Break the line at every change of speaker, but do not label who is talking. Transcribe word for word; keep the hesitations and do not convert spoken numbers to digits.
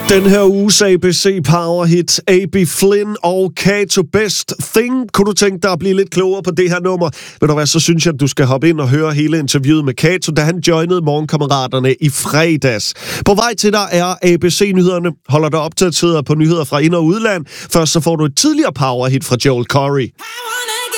Den her uges A B C Power Hit, A B Flynn og Kato Best Thing. Kunne du tænke dig at blive lidt klogere på det her nummer? Ved du hvad, så synes jeg, at du skal hoppe ind og høre hele interviewet med Kato, da han joinede Morgenkammeraterne i fredags. På vej til dig er A B C-nyhederne. Holder dig opdateret på nyheder fra ind- og udland. Først så får du et tidligere Power Hit fra Joel Corey.